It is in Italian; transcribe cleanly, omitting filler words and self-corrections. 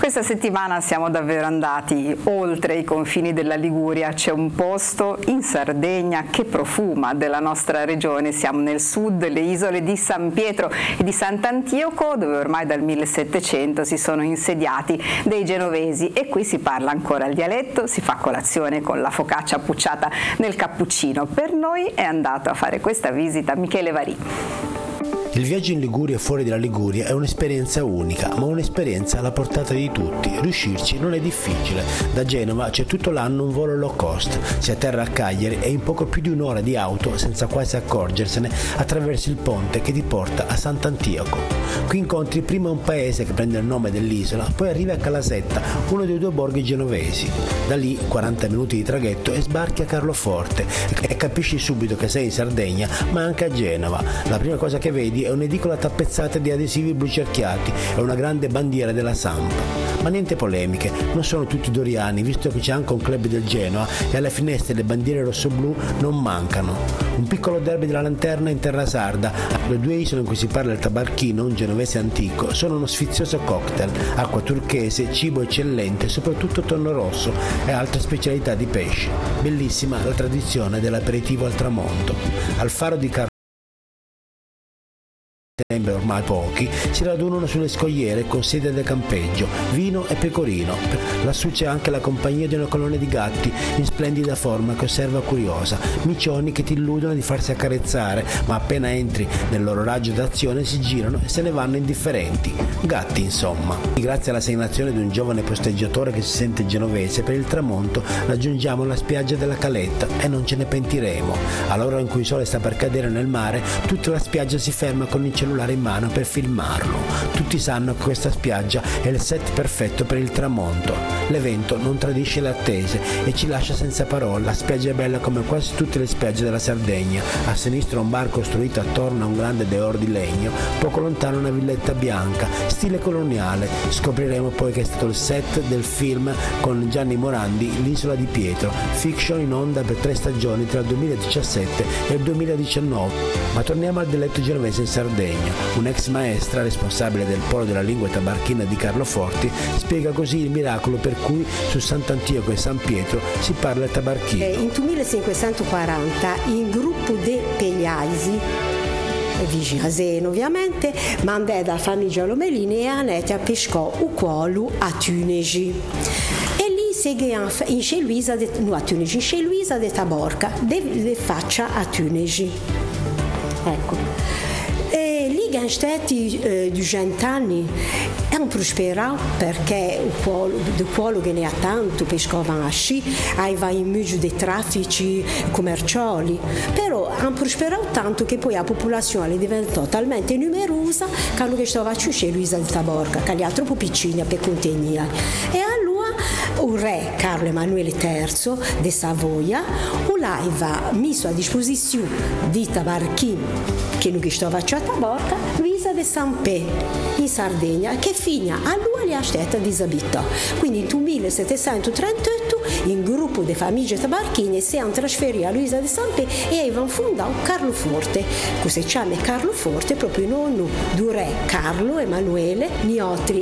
Questa settimana siamo davvero andati oltre i confini della Liguria, c'è un posto in Sardegna che profuma della nostra regione, siamo nel sud, le isole di San Pietro e di Sant'Antioco, dove ormai dal 1700 si sono insediati dei genovesi e qui si parla ancora il dialetto, si fa colazione con la focaccia pucciata nel cappuccino. Per noi è andato a fare questa visita Michele Varì. Il viaggio in Liguria e fuori dalla Liguria è un'esperienza unica, ma un'esperienza alla portata di tutti. Riuscirci non è difficile. Da Genova c'è tutto l'anno un volo low cost. Si atterra a Cagliari e in poco più di un'ora di auto, senza quasi accorgersene, attraversi il ponte che ti porta a Sant'Antioco. Qui incontri prima un paese che prende il nome dell'isola, poi arrivi a Calasetta, uno dei due borghi genovesi. Da lì 40 minuti di traghetto e sbarchi a Carloforte e capisci subito che sei in Sardegna, ma anche a Genova. La prima cosa che vedi è un'edicola tappezzata di adesivi blu cerchiati e una grande bandiera della Sampa. Ma niente polemiche, non sono tutti doriani, visto che c'è anche un club del Genoa e alle finestre le bandiere rosso-blu non mancano. Un piccolo derby della lanterna in terra sarda, le due isole in cui si parla il tabarchino, un genovese antico, sono uno sfizioso cocktail, acqua turchese, cibo eccellente, soprattutto tonno rosso e altre specialità di pesce. Bellissima la tradizione dell'aperitivo al tramonto. Al faro di ormai pochi si radunano sulle scogliere con sede da campeggio, vino e pecorino. Lassù c'è anche la compagnia di una colonia di gatti in splendida forma che osserva curiosa, micioni che ti illudono di farsi accarezzare, ma appena entri nel loro raggio d'azione si girano e se ne vanno indifferenti. Gatti, insomma. Grazie alla segnalazione di un giovane posteggiatore che si sente genovese, per il tramonto raggiungiamo la spiaggia della Caletta e non ce ne pentiremo. All'ora in cui il sole sta per cadere nel mare, tutta la spiaggia si ferma con il cellulare in mano per filmarlo. Tutti sanno che questa spiaggia è il set perfetto per il tramonto. L'evento non tradisce le attese e ci lascia senza parole. La spiaggia è bella come quasi tutte le spiagge della Sardegna. A sinistra un bar costruito attorno a un grande deor di legno, poco lontano una villetta bianca, stile coloniale. Scopriremo poi che è stato il set del film con Gianni Morandi, L'isola di Pietro, fiction in onda per 3 stagioni tra il 2017 e il 2019. Ma torniamo al dialetto genovese in Sardegna. Un'ex maestra, responsabile del polo della lingua tabarchina di Carloforti, spiega così il miracolo per cui su Sant'Antioco e San Pietro si parla il tabarchino. In 1540 il gruppo de Pegliaisi, vicino a Zeno ovviamente, mandò da famiglia Lomelini e andò a pescare un quolo a Tunisi. E lì segue in chez Luisa de, no, a Tunisi, in chez Luisa de Taborca, de faccia a Tunisi. Ecco. In stati 200 anni hanno prosperato perché il polo che ne ha tanto pescavano a sci, aveva in mezzo dei traffici commerciali, però hanno prosperato tanto che poi la popolazione diventò talmente numerosa che hanno stava a Ciusce Luisa di Taborca, che era troppo piccina per contenere. E allora il re Carlo Emanuele III di Savoia l'aveva messo a disposizione di tabarchini che non stava a Taborca, Luisa de Sampè in Sardegna, che fino a lui è stata disabitata. Quindi nel 1738 il gruppo di famiglie tabarchine si è trasferito a Luisa de Sampè e avevano fondato Carloforte. Questo si chiama Carloforte proprio in nome del re Carlo Emanuele, Niotri